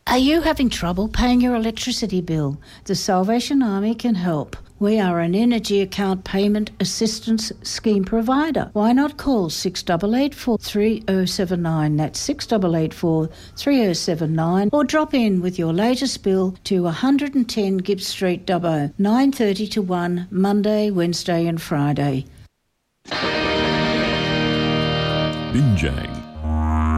Are you having trouble paying your electricity bill? The Salvation Army can help. We are an energy account payment assistance scheme provider. Why not call 6884 3079? That's 6884 3079. Or drop in with your latest bill to 110 Gibbs Street, Dubbo, 9:30 to 1, Monday, Wednesday and Friday. Binjang